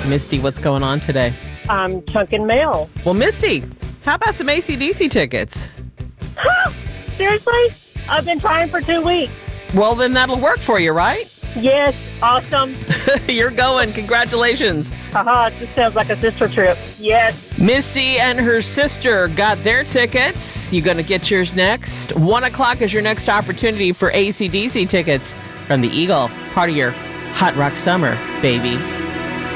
Misty, what's going on today? I'm chunking mail. Well, Misty, how about some AC/DC tickets? Seriously? I've been trying for 2 weeks. Well, then that'll work for you, right? Yes, awesome. You're going. Congratulations. Haha, this sounds like a sister trip. Yes. Misty and her sister got their tickets. You going to get yours next? 1 o'clock is your next opportunity for AC/DC tickets from the Eagle. Part of your Hot Rock Summer, baby.